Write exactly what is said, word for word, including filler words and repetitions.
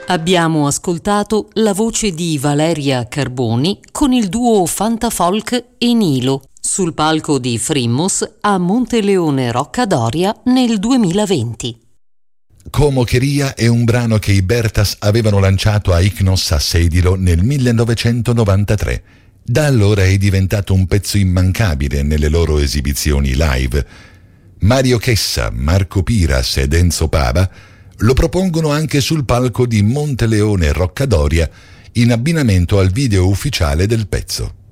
Abbiamo ascoltato la voce di Valeria Carboni con il duo Fantafolk e Nilo sul palco di Frimmos a Monteleone Roccadoria nel duemilaventi. Como Quería è un brano che i Bertas avevano lanciato a Icnos a Sedilo nel millenovecentonovantatré. Da allora è diventato un pezzo immancabile nelle loro esibizioni live. Mario Chessa, Marco Piras ed Enzo Pava lo propongono anche sul palco di Monteleone Roccadoria in abbinamento al video ufficiale del pezzo.